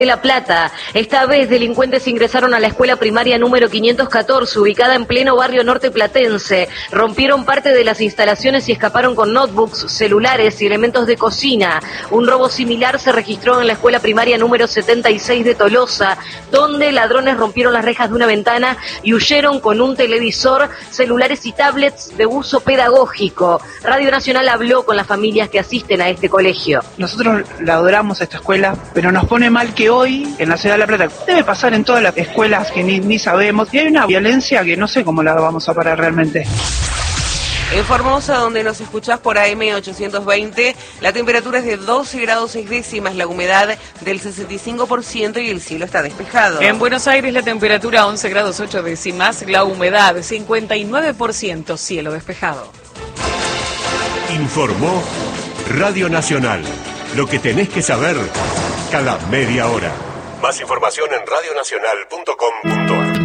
de La Plata. Esta vez delincuentes ingresaron a la escuela primaria número 514, ubicada en pleno barrio norte platense. Rompieron parte de las instalaciones y escaparon con notebooks, celulares y elementos de cocina. Un robo similar se registró en la escuela primaria número 76 de Tolosa, donde ladrones rompieron las rejas de una ventana y huyeron con un televisor, celulares y tablets de uso pedagógico. Radio Nacional habló con las familias que asisten a este colegio. Nosotros la adoramos esta escuela, pero nos pone mal que hoy, en la ciudad de La Plata, debe pasar en todas las escuelas que ni sabemos, y hay una violencia que no sé cómo la vamos a parar realmente. En Formosa, donde nos escuchás por AM820, la temperatura es de 12 grados 6 décimas, la humedad del 65% y el cielo está despejado. En Buenos Aires la temperatura 11 grados 8 décimas, la humedad 59%, cielo despejado. Informó Radio Nacional. Lo que tenés que saber cada media hora. Más información en radionacional.com.ar.